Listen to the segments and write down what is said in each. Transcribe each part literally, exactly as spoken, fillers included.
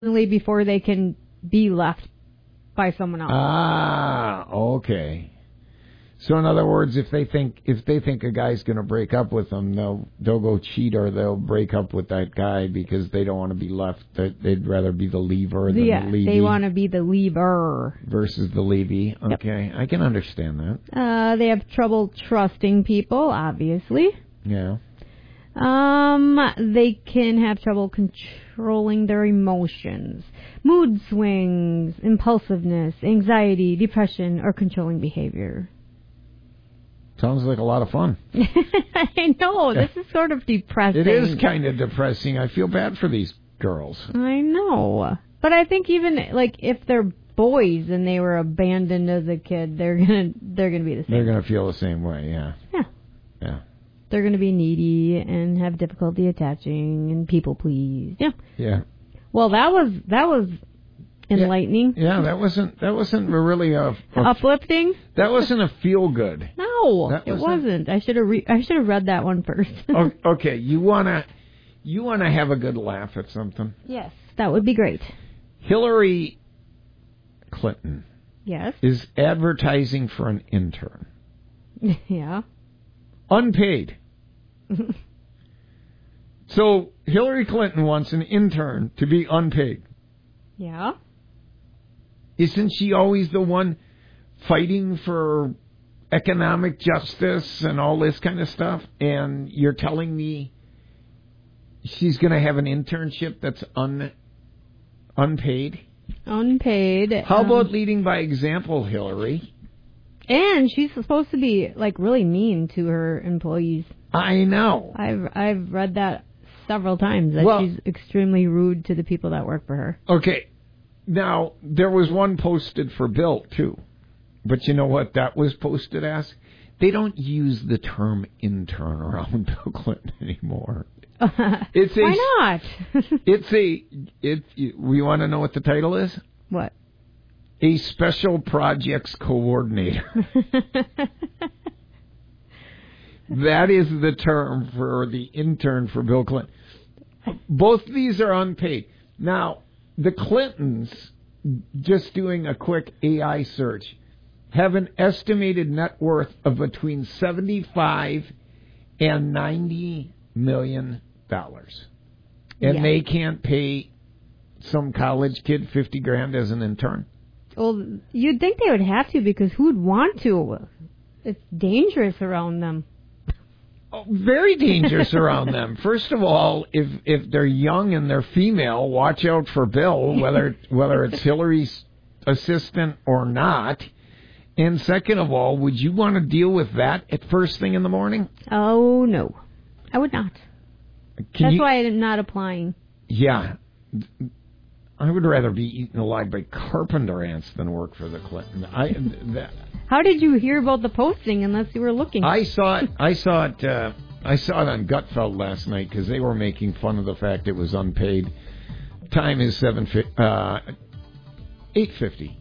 before they can be left by someone else. Ah, okay. So in other words, if they think if they think a guy's going to break up with them, they'll they'll go cheat or they'll break up with that guy because they don't want to be left. They'd rather be the leaver than yeah, the leavey. They want to be the leaver versus the leavey. Okay, yep. I can understand that. Uh, they have trouble trusting people, obviously. Yeah. Um, they can have trouble controlling their emotions, mood swings, impulsiveness, anxiety, depression, or controlling behavior. Sounds like a lot of fun. I know. This is sort of depressing. It is kind of depressing. I feel bad for these girls. I know. But I think even, like, if they're boys and they were abandoned as a kid, they're going to they're gonna be the same. They're going to feel the same way, yeah. Yeah. Yeah. They're going to be needy and have difficulty attaching and people please. Yeah. Yeah. Well, that was that was enlightening. Yeah, yeah that wasn't that wasn't really a, a uplifting. That wasn't a feel good. No, that it wasn't. wasn't. I should have re- I should have read that one first. oh, okay, you wanna you wanna have a good laugh at something? Yes, that would be great. Hillary Clinton. Yes. Is advertising for an intern. Yeah. Unpaid. So Hillary Clinton wants an intern to be unpaid. Yeah. Isn't she always the one fighting for economic justice and all this kind of stuff? And you're telling me she's going to have an internship that's un unpaid? Unpaid. How um, about leading by example, Hillary? And she's supposed to be like really mean to her employees. I know. I've I've read that several times that well, she's extremely rude to the people that work for her. Okay. Now, there was one posted for Bill, too. But you know what that was posted as? They don't use the term intern around Bill Clinton anymore. It's a, Why not? it's a... It, we want to know what the title is? What? A special projects coordinator. That is the term for the intern for Bill Clinton. Both these are unpaid. Now, the Clintons, just doing a quick A I search, have an estimated net worth of between seventy-five and ninety million dollars. And yeah. they can't pay some college kid fifty grand as an intern? Well, you'd think they would have to, because who would want to? It's dangerous around them. Oh, very dangerous around them. First of all, if if they're young and they're female, watch out for Bill, whether whether it's Hillary's assistant or not. And second of all, would you want to deal with that at first thing in the morning? Oh, no. I would not. Can That's you, why I'm not applying. Yeah. I would rather be eaten alive by carpenter ants than work for the Clinton. I, that, How did you hear about the posting unless you were looking? I saw it. I saw it. Uh, I saw it on Gutfeld last night because they were making fun of the fact it was unpaid. Time is seven uh, eight fifty.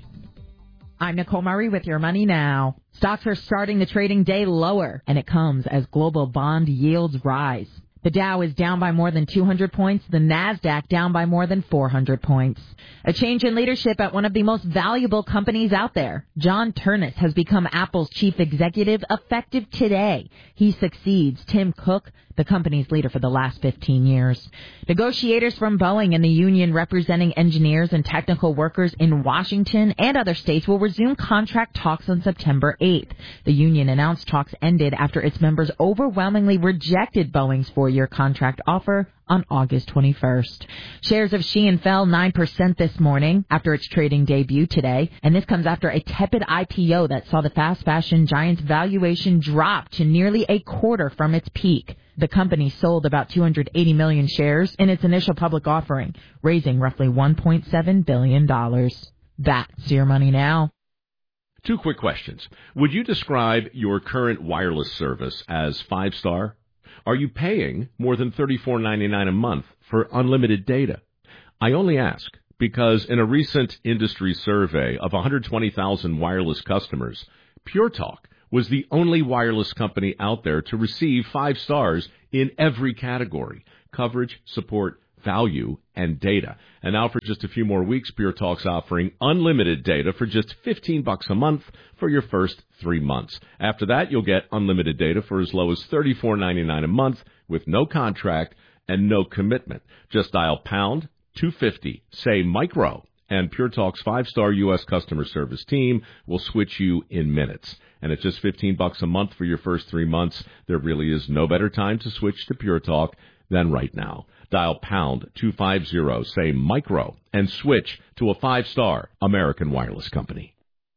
I'm Nicole Murray with your money now. Stocks are starting the trading day lower, and it comes as global bond yields rise. The Dow is down by more than two hundred points, the NASDAQ down by more than four hundred points. A change in leadership at one of the most valuable companies out there. John Ternus has become Apple's chief executive effective today. He succeeds Tim Cook, the company's leader for the last fifteen years. Negotiators from Boeing and the union representing engineers and technical workers in Washington and other states will resume contract talks on September eighth. The union announced talks ended after its members overwhelmingly rejected Boeing's four-year contract offer on August twenty-first. Shares of Shein fell nine percent this morning after its trading debut today, and this comes after a tepid I P O that saw the fast fashion giant's valuation drop to nearly a quarter from its peak. The company sold about two hundred eighty million shares in its initial public offering, raising roughly one point seven billion dollars. That's your money now. Two quick questions. Would you describe your current wireless service as five-star? Are you paying more than thirty-four ninety-nine a month for unlimited data? I only ask because in a recent industry survey of one hundred twenty thousand wireless customers, Pure Talk was the only wireless company out there to receive five stars in every category: coverage, support, value, and data. And now for just a few more weeks, Pure Talk's offering unlimited data for just fifteen bucks a month for your first three months. After that, you'll get unlimited data for as low as thirty-four ninety-nine a month with no contract and no commitment. Just dial pound two fifty, say micro, and Pure Talk's five-star U S customer service team will switch you in minutes. And at just fifteen bucks a month for your first three months, there really is no better time to switch to Pure Talk than right now. Dial pound two fifty, say micro, and switch to a five-star American Wireless company.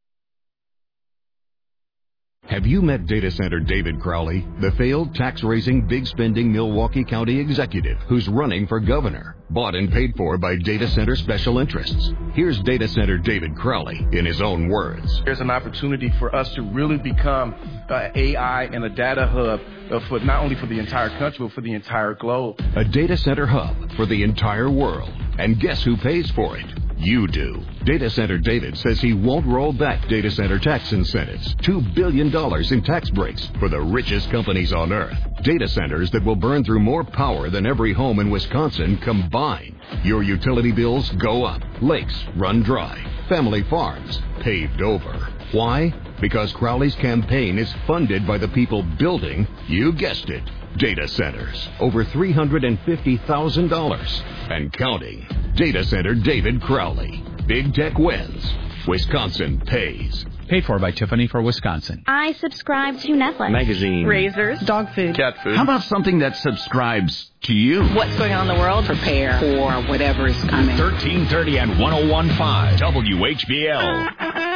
Have you met data center David Crowley, the failed tax-raising, big-spending Milwaukee County executive who's running for governor, bought and paid for by data center special interests? Here's data center David Crowley in his own words. There's an opportunity for us to really become an A I and a data hub uh, for not only for the entire country, but for the entire globe. A data center hub for the entire world. And guess who pays for it? You do. Data Center David says he won't roll back data center tax incentives. Two billion dollars in tax breaks for the richest companies on earth. Data centers that will burn through more power than every home in Wisconsin combined. Your utility bills go up. Lakes run dry. Family farms paved over. Why? Because Crowley's campaign is funded by the people building, you guessed it, data centers. Over three hundred fifty thousand dollars. And counting. Data Center David Crowley. Big Tech wins. Wisconsin pays. Paid for by Tiffany for Wisconsin. I subscribe to Netflix. Magazine. Razors. Dog food. Cat food. How about something that subscribes to you? What's going on in the world? Prepare for whatever is coming. thirteen thirty and one oh one point five W H B L.